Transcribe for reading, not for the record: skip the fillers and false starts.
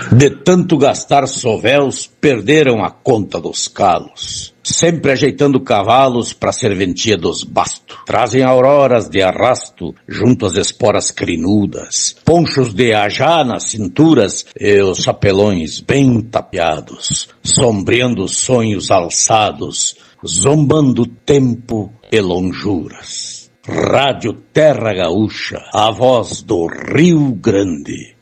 De tanto gastar sovéus, perderam a conta dos calos. Sempre ajeitando cavalos pra serventia dos bastos. Trazem auroras de arrasto junto às esporas crinudas. Ponchos de ajá nas cinturas e os chapelões bem tapeados. Sombreando os sonhos alçados, zombando tempo e lonjuras. Rádio Terra Gaúcha, a voz do Rio Grande.